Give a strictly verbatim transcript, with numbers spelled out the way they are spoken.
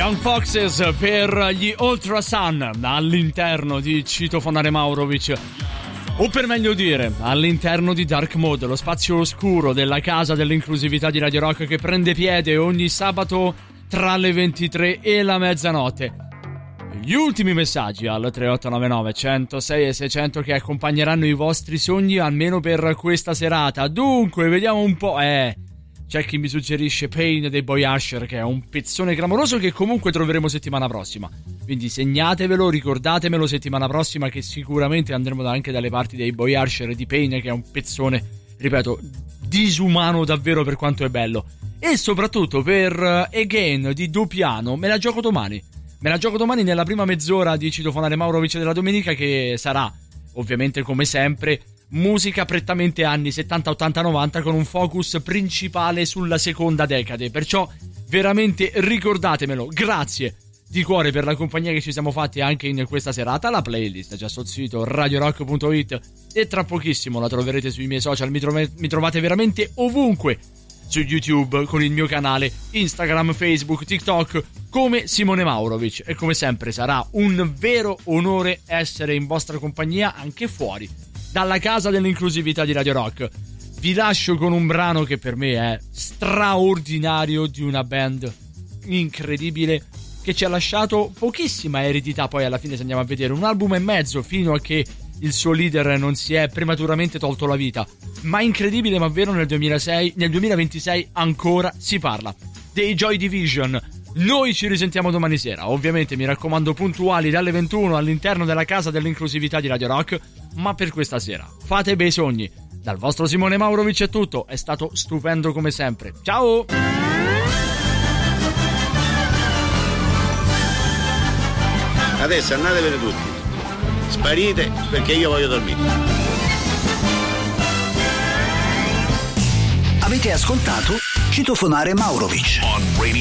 Young Foxes per gli Ultrasun all'interno di Citofonare Maurovic, o per meglio dire all'interno di Dark Mode, lo spazio oscuro della casa dell'inclusività di Radio Rock che prende piede ogni sabato tra le ventitré e la mezzanotte. Gli ultimi messaggi al tre otto nove nove uno zero sei e seicento che accompagneranno i vostri sogni almeno per questa serata. Dunque, vediamo un po'. Eh, c'è chi mi suggerisce Pain dei Boy Usher, che è un pezzone clamoroso che comunque troveremo settimana prossima. Quindi segnatevelo, ricordatemelo settimana prossima, che sicuramente andremo anche dalle parti dei Boy Usher e di Pain, che è un pezzone, ripeto, disumano davvero per quanto è bello. E soprattutto per Again di Doppiano me la gioco domani. Me la gioco domani nella prima mezz'ora di Citofonare Maurovic della domenica, che sarà, ovviamente come sempre, musica prettamente anni settanta, ottanta, novanta, con un focus principale sulla seconda decade. Perciò veramente ricordatemelo. Grazie di cuore per la compagnia che ci siamo fatti anche in questa serata. La playlist è già sul sito radio rock punto it e tra pochissimo la troverete sui miei social. Mi, trov- mi trovate veramente ovunque, su YouTube, con il mio canale Instagram, Facebook, TikTok, come Simone Maurovic. E come sempre sarà un vero onore essere in vostra compagnia anche fuori dalla casa dell'inclusività di Radio Rock. Vi lascio con un brano che per me è straordinario, di una band incredibile che ci ha lasciato pochissima eredità. Poi alla fine, se andiamo a vedere, un album e mezzo fino a che il suo leader non si è prematuramente tolto la vita, ma incredibile ma vero, nel duemilasei, nel duemilaventisei ancora si parla dei Joy Division. Noi ci risentiamo domani sera, ovviamente mi raccomando puntuali dalle ventuno all'interno della casa dell'inclusività di Radio Rock. Ma per questa sera fate bei sogni. Dal vostro Simone Maurovic è tutto, è stato stupendo come sempre. Ciao! Adesso andatevene tutti, sparite, perché io voglio dormire. Avete ascoltato Citofonare Maurovic on Radio